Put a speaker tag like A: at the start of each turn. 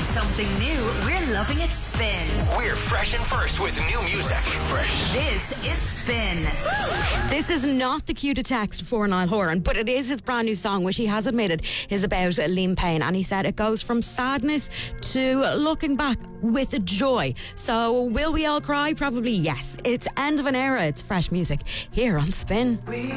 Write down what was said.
A: something new, we're loving it Spin.
B: We're fresh and first with new music. Fresh.
A: This is Spin.
C: This is not the cue to text for Niall Horan, but it is his brand new song, which he has admitted is about Liam Payne. And he said it goes from sadness to looking back with joy. So will we all cry? Probably yes. It's end of an era. It's fresh music here on Spin.